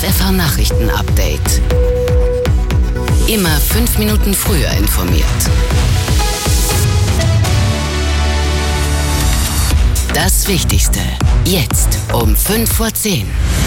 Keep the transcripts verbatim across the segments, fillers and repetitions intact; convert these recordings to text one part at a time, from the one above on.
F F H-Nachrichten-Update. Immer fünf Minuten früher informiert. Das Wichtigste jetzt um fünf vor zehn.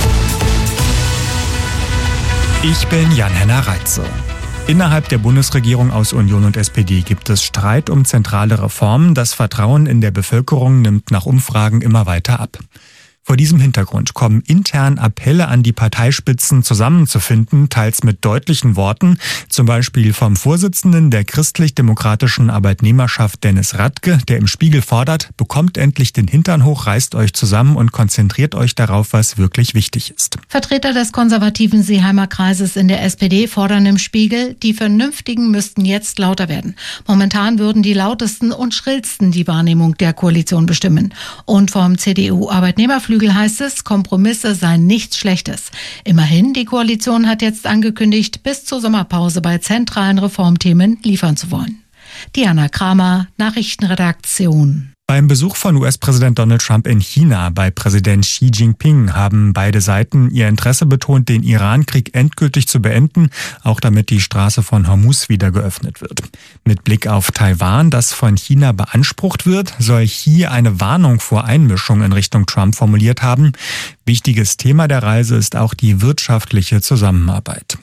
Ich bin Jan-Henner Reitze. Innerhalb der Bundesregierung aus Union und S P D gibt es Streit um zentrale Reformen. Das Vertrauen in der Bevölkerung nimmt nach Umfragen immer weiter ab. Vor diesem Hintergrund kommen intern Appelle an die Parteispitzen zusammenzufinden, teils mit deutlichen Worten, zum Beispiel vom Vorsitzenden der christlich-demokratischen Arbeitnehmerschaft Dennis Radke, der im Spiegel fordert, bekommt endlich den Hintern hoch, reißt euch zusammen und konzentriert euch darauf, was wirklich wichtig ist. Vertreter des konservativen Seeheimer Kreises in der S P D fordern im Spiegel, die Vernünftigen müssten jetzt lauter werden. Momentan würden die lautesten und schrillsten die Wahrnehmung der Koalition bestimmen. Und vom C D U-Arbeitnehmerflügel heißt es, Kompromisse seien nichts Schlechtes. Immerhin, die Koalition hat jetzt angekündigt, bis zur Sommerpause bei zentralen Reformthemen liefern zu wollen. Diana Kramer, Nachrichtenredaktion. Beim Besuch von U S-Präsident Donald Trump in China bei Präsident Xi Jinping haben beide Seiten ihr Interesse betont, den Iran-Krieg endgültig zu beenden, auch damit die Straße von Hormuz wieder geöffnet wird. Mit Blick auf Taiwan, das von China beansprucht wird, soll Xi eine Warnung vor Einmischung in Richtung Trump formuliert haben. Wichtiges Thema der Reise ist auch die wirtschaftliche Zusammenarbeit.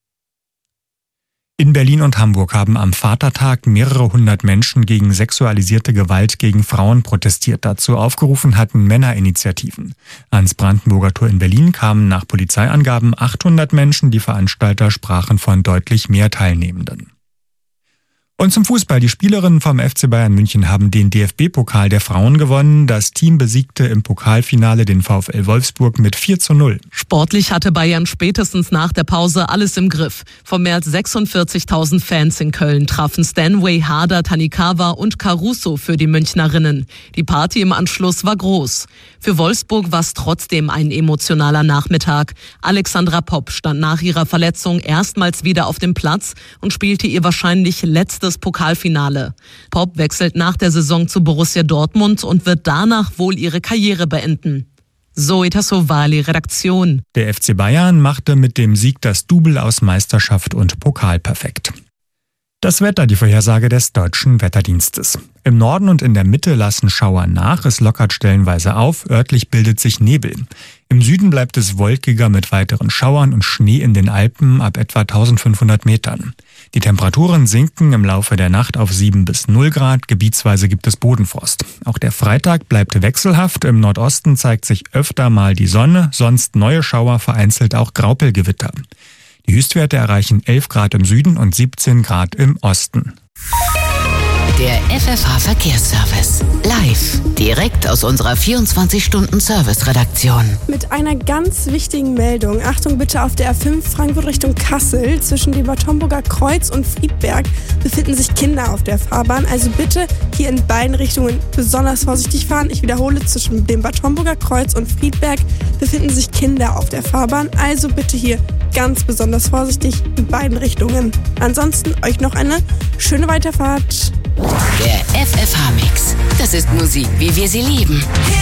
In Berlin und Hamburg haben am Vatertag mehrere hundert Menschen gegen sexualisierte Gewalt gegen Frauen protestiert. Dazu aufgerufen hatten Männerinitiativen. Ans Brandenburger Tor in Berlin kamen nach Polizeiangaben achthundert Menschen. Die Veranstalter sprachen von deutlich mehr Teilnehmenden. Und zum Fußball. Die Spielerinnen vom F C Bayern München haben den D F B-Pokal der Frauen gewonnen. Das Team besiegte im Pokalfinale den VfL Wolfsburg mit vier zu null. Sportlich hatte Bayern spätestens nach der Pause alles im Griff. Von mehr als sechsundvierzigtausend Fans in Köln trafen Stanway, Harder, Tanikawa und Caruso für die Münchnerinnen. Die Party im Anschluss war groß. Für Wolfsburg war es trotzdem ein emotionaler Nachmittag. Alexandra Popp stand nach ihrer Verletzung erstmals wieder auf dem Platz und spielte ihr wahrscheinlich letztes Pokalfinale. Popp wechselt nach der Saison zu Borussia Dortmund und wird danach wohl ihre Karriere beenden. Zoe Tassovali, Redaktion. Der F C Bayern machte mit dem Sieg das Double aus Meisterschaft und Pokal perfekt. Das Wetter, die Vorhersage des Deutschen Wetterdienstes. Im Norden und in der Mitte lassen Schauer nach, es lockert stellenweise auf, örtlich bildet sich Nebel. Im Süden bleibt es wolkiger mit weiteren Schauern und Schnee in den Alpen ab etwa eintausendfünfhundert Metern. Die Temperaturen sinken im Laufe der Nacht auf sieben bis null Grad, gebietsweise gibt es Bodenfrost. Auch der Freitag bleibt wechselhaft, im Nordosten zeigt sich öfter mal die Sonne, sonst neue Schauer, vereinzelt auch Graupelgewitter. Die Höchstwerte erreichen elf Grad im Süden und siebzehn Grad im Osten. Der F F H-Verkehrsservice. Live. Direkt aus unserer vierundzwanzig-Stunden-Service-Redaktion. Mit einer ganz wichtigen Meldung. Achtung bitte, auf der A fünf Frankfurt Richtung Kassel zwischen dem Bad Homburger Kreuz und Friedberg befinden sich Kinder auf der Fahrbahn. Also bitte hier in beiden Richtungen besonders vorsichtig fahren. Ich wiederhole, zwischen dem Bad Homburger Kreuz und Friedberg befinden sich Kinder auf der Fahrbahn. Also bitte hier ganz besonders vorsichtig in beiden Richtungen. Ansonsten euch noch eine schöne Weiterfahrt. Der F F H-Mix. Das ist Musik, wie wir sie lieben.